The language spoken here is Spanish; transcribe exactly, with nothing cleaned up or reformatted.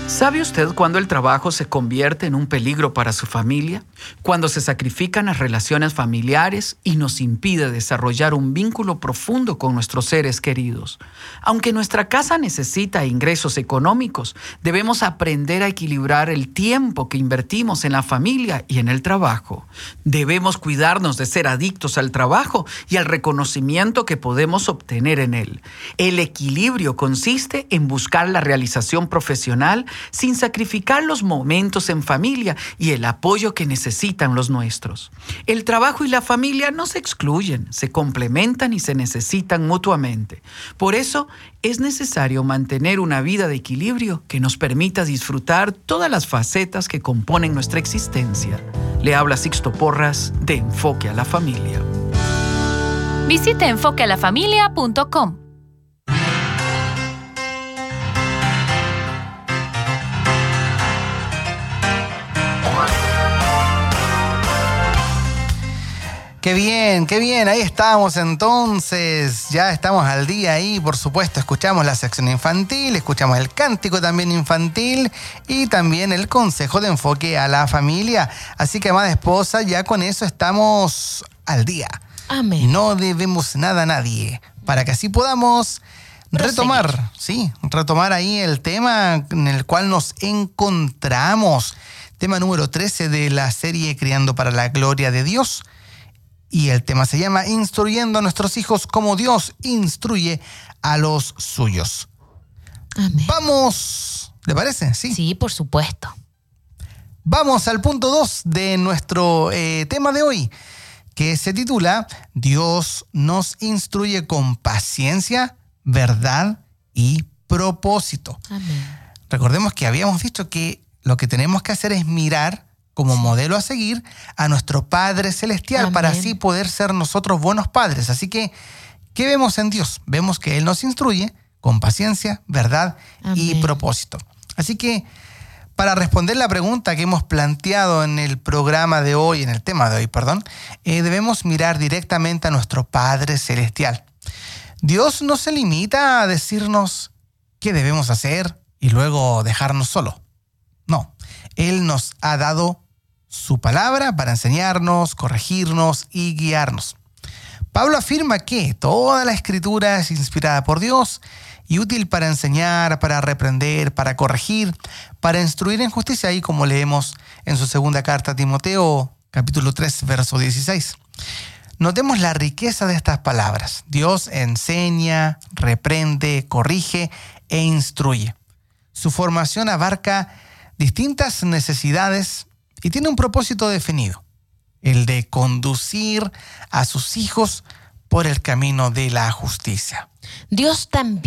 ¿Sabe usted cuándo el trabajo se convierte en un peligro para su familia? Cuando se sacrifican las relaciones familiares y nos impide desarrollar un vínculo profundo con nuestros seres queridos. Aunque nuestra casa necesita ingresos económicos, debemos aprender a equilibrar el tiempo que invertimos en la familia y en el trabajo. Debemos cuidarnos de ser adictos al trabajo y al reconocimiento que podemos obtener en él. El equilibrio consiste en buscar la realización profesional sin sacrificar los momentos en familia y el apoyo que necesitan los nuestros. El trabajo y la familia no se excluyen, se complementan y se necesitan mutuamente. Por eso es necesario mantener una vida de equilibrio que nos permita disfrutar todas las facetas que componen nuestra existencia. Le habla Sixto Porras de Enfoque a la Familia. Visite enfoque a la familia punto com. Qué bien, qué bien, ahí estamos entonces, ya estamos al día ahí, por supuesto, escuchamos la sección infantil, escuchamos el cántico también infantil y también el consejo de enfoque a la familia. Así que, amada esposa, ya con eso estamos al día. Amén. No debemos nada a nadie, para que así podamos Proseguir. retomar, sí, retomar ahí el tema en el cual nos encontramos. Tema número trece de la serie Criando para la Gloria de Dios. Y el tema se llama Instruyendo a nuestros hijos como Dios instruye a los suyos. Amén. Vamos, ¿le parece? Sí. Sí, por supuesto. Vamos al punto dos de nuestro eh, tema de hoy, que se titula Dios nos instruye con paciencia, verdad y propósito. Amén. Recordemos que habíamos dicho que lo que tenemos que hacer es mirar como modelo a seguir a nuestro Padre Celestial. Amén. Para así poder ser nosotros buenos padres. Así que, ¿qué vemos en Dios? Vemos que Él nos instruye con paciencia, verdad Amén. y propósito. Así que, para responder la pregunta que hemos planteado en el programa de hoy, en el tema de hoy, perdón, eh, debemos mirar directamente a nuestro Padre Celestial. Dios no se limita a decirnos qué debemos hacer y luego dejarnos solo. No, Él nos ha dado su palabra para enseñarnos, corregirnos y guiarnos. Pablo afirma que toda la Escritura es inspirada por Dios y útil para enseñar, para reprender, para corregir, para instruir en justicia, ahí como leemos en su segunda carta a Timoteo, capítulo tres, verso dieciséis. Notemos la riqueza de estas palabras. Dios enseña, reprende, corrige e instruye. Su formación abarca distintas necesidades y tiene un propósito definido, el de conducir a sus hijos por el camino de la justicia. Dios también